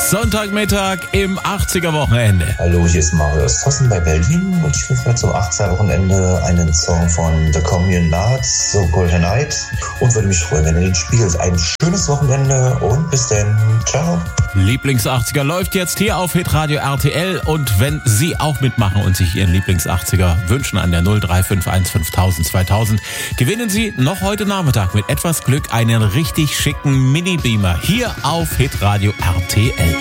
Sonntagmittag im 80er-Wochenende. Hallo, hier ist Marius Vossen bei Berlin und ich rufe mir zum 80er-Wochenende einen Song von The Communards, So Golden Night, und würde mich freuen, wenn ihr den spielt. Ein schönes Wochenende und bis dann. Ciao. Lieblings-80er läuft jetzt hier auf Hitradio RTL, und wenn Sie auch mitmachen und sich Ihren Lieblings-80er wünschen an der 0351 5000 2000, gewinnen Sie noch heute Nachmittag mit etwas Glück einen richtig schicken Mini-Beamer hier auf Hitradio RTL.